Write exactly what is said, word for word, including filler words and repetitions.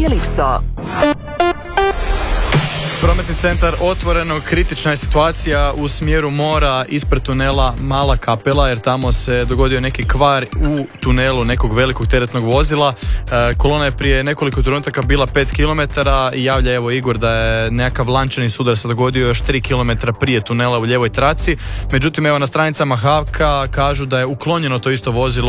Kalipso. Prometni centar Otvoreno, kritična je situacija u smjeru mora ispred tunela Mala Kapela, jer tamo se dogodio neki kvar u tunelu nekog velikog teretnog vozila. E, kolona je prije nekoliko trenutaka bila pet kilometara i javlja evo Igor da je nekakav lančani sudar se dogodio još tri kilometra prije tunela u lijevoj traci. Međutim, evo na stranicama H A K-a kažu da je uklonjeno to isto vozilo